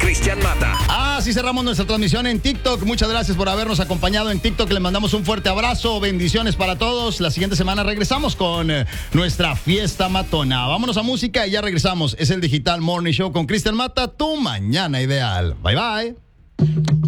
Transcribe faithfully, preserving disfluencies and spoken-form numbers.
Cristian Mata. Así cerramos nuestra transmisión en TikTok. Muchas gracias por habernos acompañado en TikTok. Les mandamos un fuerte abrazo. Bendiciones para todos. La siguiente semana regresamos con eh, nuestra fiesta matona. Vámonos a música y ya regresamos. Es el Digital Morning Show con Cristian Mata, tu mañana ideal. Bye, bye.